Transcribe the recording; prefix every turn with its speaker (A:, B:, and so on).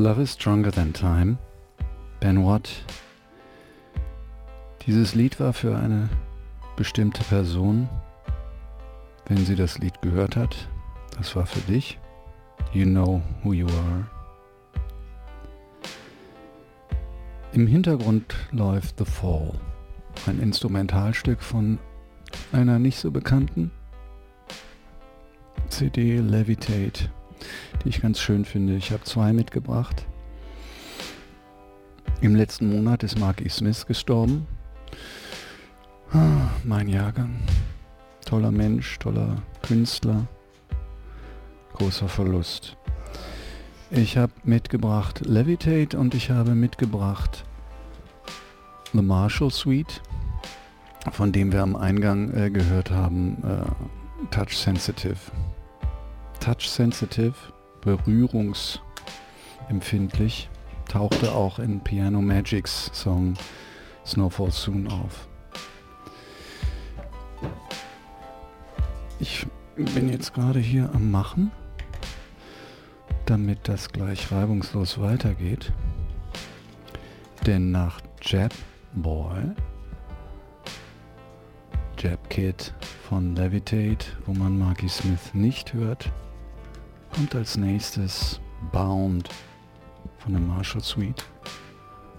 A: Love is Stronger Than Time, Ben Watt. Dieses Lied war für eine bestimmte Person. Wenn sie das Lied gehört hat, das war für dich. You know who you are. Im Hintergrund läuft The Fall, ein Instrumentalstück von einer nicht so bekannten CD, Levitate, die ich ganz schön finde. Ich habe 2 mitgebracht. Im letzten Monat ist Marky Smith gestorben. Mein Jahrgang. Toller Mensch, toller Künstler. Großer Verlust. Ich habe mitgebracht Levitate und ich habe mitgebracht The Marshall Suite, von dem wir am Eingang gehört haben, Touch Sensitive. Touch Sensitive, berührungsempfindlich, tauchte auch in Piano Magics Song Snowfall Soon auf. Ich bin jetzt gerade hier am Machen, damit das gleich reibungslos weitergeht. Denn nach Jab Boy, Jab Kid von Levitate, wo man Marky Smith nicht hört, kommt als nächstes Bound von der Marshall Suite.